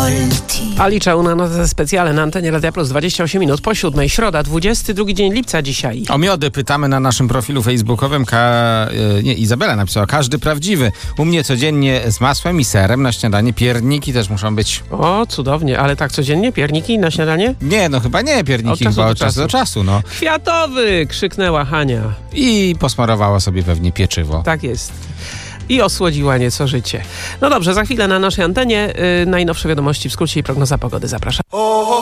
Ali Czauna, noce specjalne na antenie Radia Plus, 28 minut po 7, środa, 22 dzień lipca dzisiaj. O miody pytamy na naszym profilu facebookowym. Izabela napisała, każdy prawdziwy. U mnie codziennie z masłem i serem na śniadanie. Pierniki też muszą być. O, cudownie, ale tak codziennie? Pierniki na śniadanie? Nie, no chyba nie pierniki, Od czasu do czasu. No. Kwiatowy! Krzyknęła Hania. I posmarowała sobie pewnie pieczywo. Tak jest. I osłodziła nieco życie. No dobrze, za chwilę na naszej antenie najnowsze wiadomości w skrócie i prognoza pogody. Zapraszam.